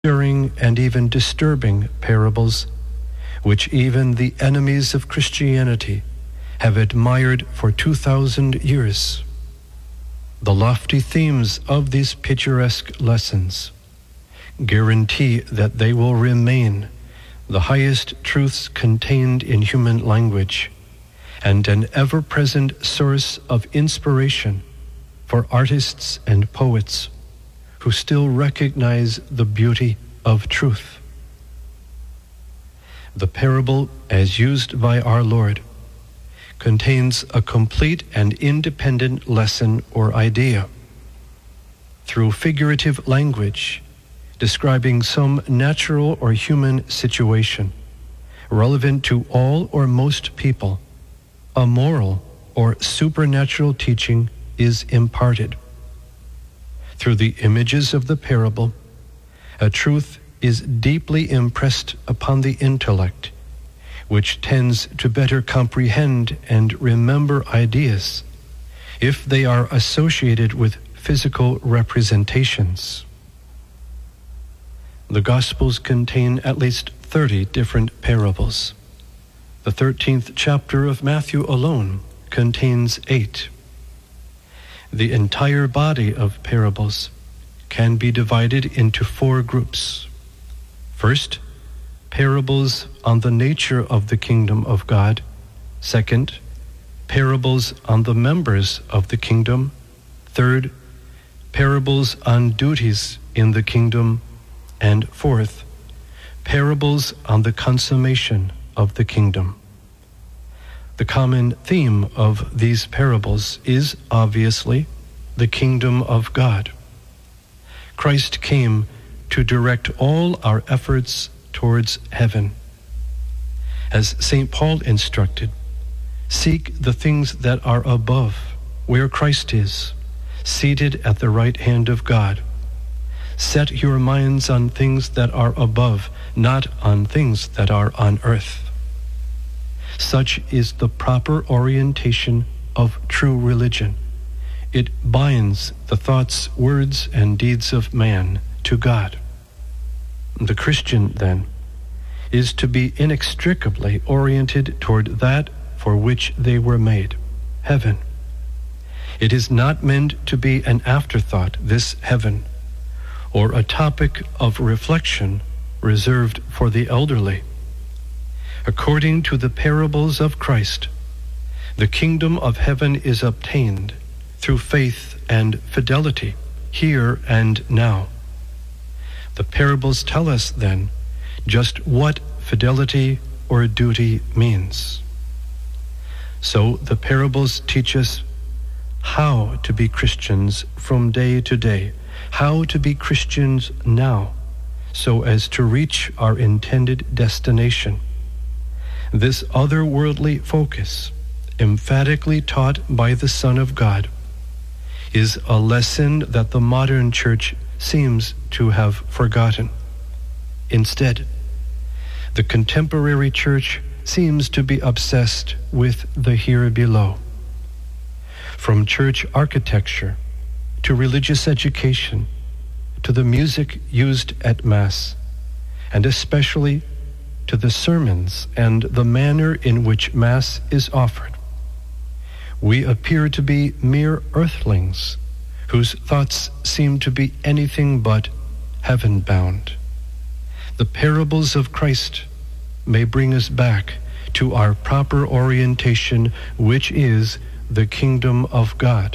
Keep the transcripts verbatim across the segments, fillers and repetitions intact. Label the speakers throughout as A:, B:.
A: stirring and even disturbing parables, which even the enemies of Christianity have admired for two thousand years. The lofty themes of these picturesque lessons guarantee that they will remain the highest truths contained in human language and an ever-present source of inspiration for artists and poets who still recognize the beauty of truth. The parable, as used by our Lord, contains a complete and independent lesson or idea. Through figurative language, describing some natural or human situation relevant to all or most people, a moral or supernatural teaching is imparted. Through the images of the parable, a truth is deeply impressed upon the intellect, which tends to better comprehend and remember ideas if they are associated with physical representations. The Gospels contain at least thirty different parables. The thirteenth chapter of Matthew alone contains eight. The entire body of parables can be divided into four groups. First, parables on the nature of the kingdom of God. Second, parables on the members of the kingdom. Third, parables on duties in the kingdom. And fourth, parables on the consummation of the kingdom. The common theme of these parables is obviously the kingdom of God. Christ came to direct all our efforts towards heaven. As Saint Paul instructed, seek the things that are above, where Christ is, seated at the right hand of God. Set your minds on things that are above, not on things that are on earth. Such is the proper orientation of true religion. It binds the thoughts, words, and deeds of man to God. The Christian, then, is to be inextricably oriented toward that for which they were made, heaven. It is not meant to be an afterthought, this heaven, or a topic of reflection reserved for the elderly. According to the parables of Christ, the kingdom of heaven is obtained through faith and fidelity, here and now. The parables tell us, then, just what fidelity or duty means. So the parables teach us how to be Christians from day to day, how to be Christians now, so as to reach our intended destination. This otherworldly focus, emphatically taught by the Son of God, is a lesson that the modern church seems to have forgotten. Instead, the contemporary church seems to be obsessed with the here below. From church architecture to religious education to the music used at Mass, and especially to the sermons and the manner in which Mass is offered, we appear to be mere earthlings whose thoughts seem to be anything but heaven-bound. The parables of Christ may bring us back to our proper orientation, which is the kingdom of God.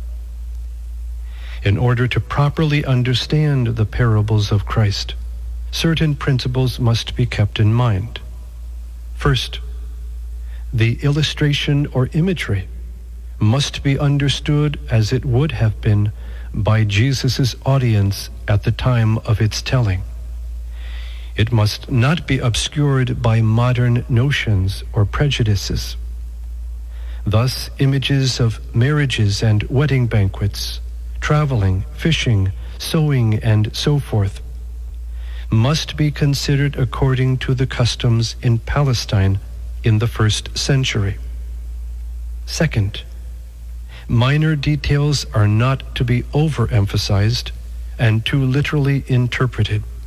A: In order to properly understand the parables of Christ, certain principles must be kept in mind. First, the illustration or imagery must be understood as it would have been by Jesus' audience at the time of its telling. It must not be obscured by modern notions or prejudices. Thus, images of marriages and wedding banquets, traveling, fishing, sowing, and so forth must be considered according to the customs in Palestine in the first century. Second, minor details are not to be overemphasized and too literally interpreted.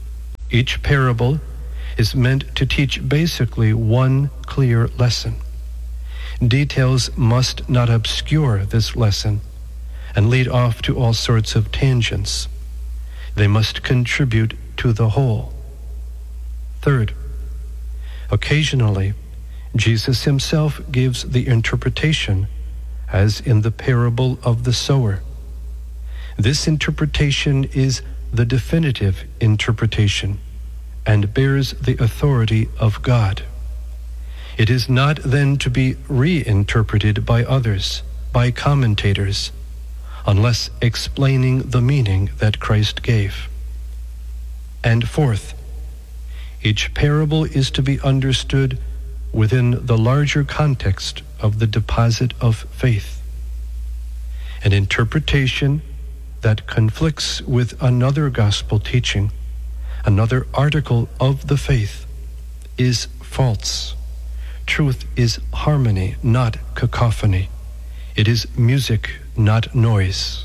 A: Each parable is meant to teach basically one clear lesson. Details must not obscure this lesson and lead off to all sorts of tangents. They must contribute to the whole. Third, occasionally, Jesus himself gives the interpretation, as in the parable of the sower. This interpretation is the definitive interpretation and bears the authority of God. It is not then to be reinterpreted by others, by commentators, unless explaining the meaning that Christ gave. And fourth, each parable is to be understood within the larger context of the deposit of faith. An interpretation that conflicts with another gospel teaching, another article of the faith, is false. Truth is harmony, not cacophony. It is music, not noise.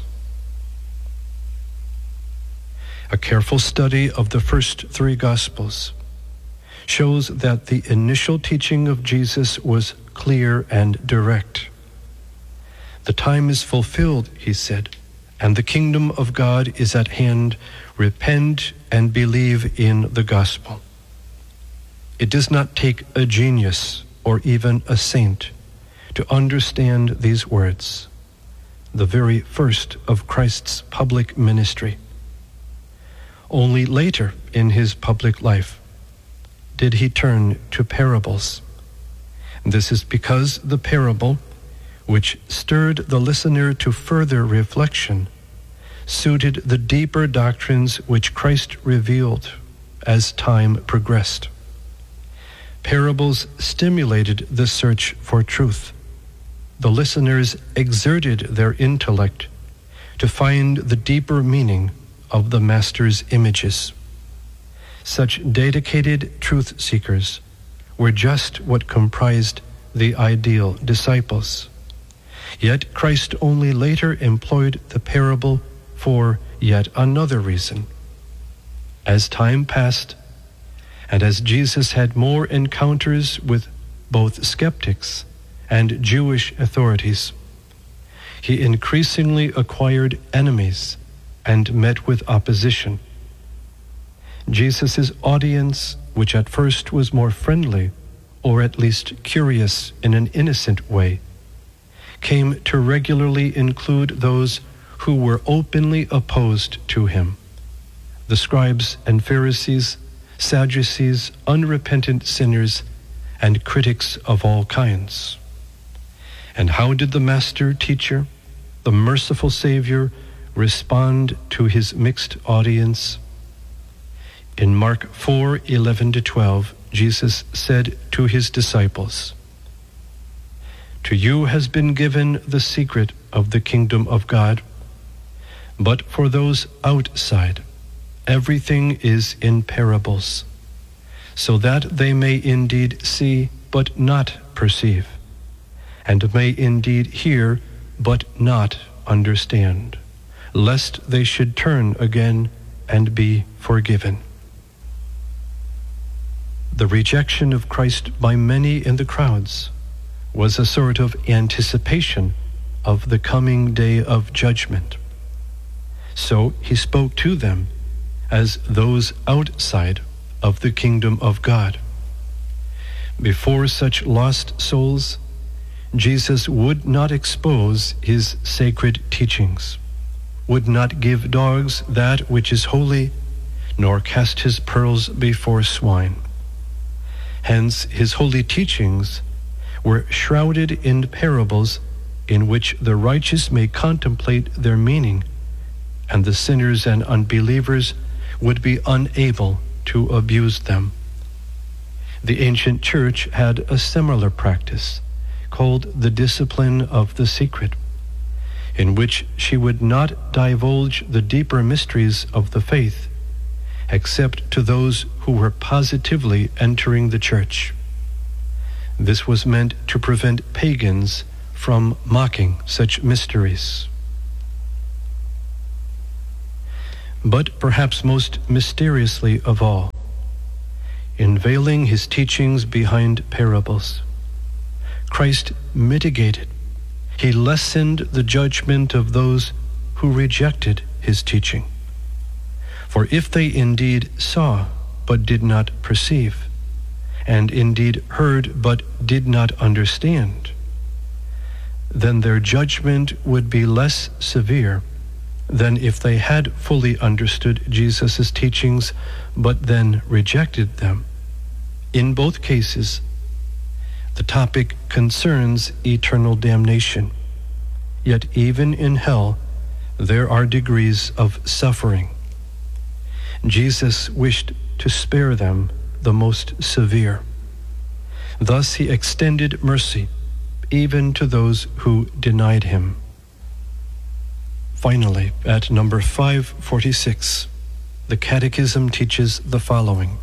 A: A careful study of the first three Gospels shows that the initial teaching of Jesus was clear and direct. The time is fulfilled, he said, and the kingdom of God is at hand. Repent and believe in the gospel. It does not take a genius or even a saint to understand these words, the very first of Christ's public ministry. Only later in his public life did he turn to parables. This is because the parable, which stirred the listener to further reflection, suited the deeper doctrines which Christ revealed as time progressed. Parables stimulated the search for truth. The listeners exerted their intellect to find the deeper meaning of the Master's images. Such dedicated truth seekers were just what comprised the ideal disciples. Yet Christ only later employed the parable for yet another reason. As time passed, and as Jesus had more encounters with both skeptics and Jewish authorities, he increasingly acquired enemies and met with opposition. Jesus' audience, which at first was more friendly, or at least curious in an innocent way, came to regularly include those who were openly opposed to him: the scribes and Pharisees, Sadducees, unrepentant sinners, and critics of all kinds. And how did the Master Teacher, the merciful Savior, respond to his mixed audience? In Mark four, eleven to twelve, Jesus said to his disciples, "To you has been given the secret of the kingdom of God, but for those outside, everything is in parables, so that they may indeed see but not perceive, and may indeed hear but not understand, lest they should turn again and be forgiven." The rejection of Christ by many in the crowds was a sort of anticipation of the coming day of judgment. So he spoke to them as those outside of the kingdom of God. Before such lost souls, Jesus would not expose his sacred teachings, would not give dogs that which is holy, nor cast his pearls before swine. Hence, his holy teachings were shrouded in parables in which the righteous may contemplate their meaning, and the sinners and unbelievers would be unable to abuse them. The ancient church had a similar practice, called the discipline of the secret, in which she would not divulge the deeper mysteries of the faith, except to those who were positively entering the church. This was meant to prevent pagans from mocking such mysteries. But perhaps most mysteriously of all, in veiling his teachings behind parables. Christ mitigated, he lessened the judgment of those who rejected his teaching. For if they indeed saw but did not perceive, and indeed heard but did not understand, then their judgment would be less severe than if they had fully understood Jesus' teachings but then rejected them. In both cases, the topic concerns eternal damnation. Yet even in hell, there are degrees of suffering. Jesus wished to spare them the most severe. Thus he extended mercy even to those who denied him. Finally, at number five forty-six, the Catechism teaches the following.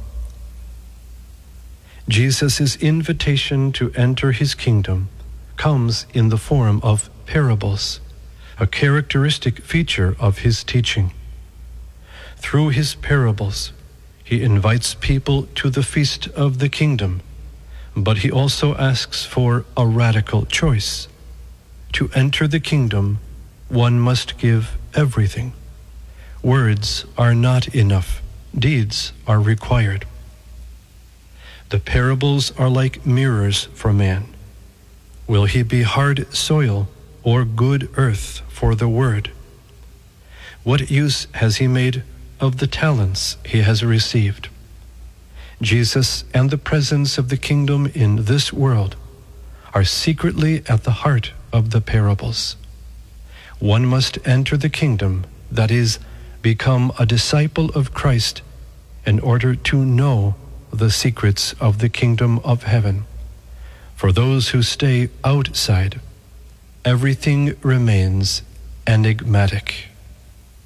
A: Jesus' invitation to enter his kingdom comes in the form of parables, a characteristic feature of his teaching. Through his parables, he invites people to the feast of the kingdom, but he also asks for a radical choice. To enter the kingdom, one must give everything. Words are not enough. Deeds are required. The parables are like mirrors for man. Will he be hard soil or good earth for the word? What use has he made of the talents he has received? Jesus and the presence of the kingdom in this world are secretly at the heart of the parables. One must enter the kingdom, that is, become a disciple of Christ, in order to know the secrets of the kingdom of heaven. For those who stay outside, everything remains enigmatic.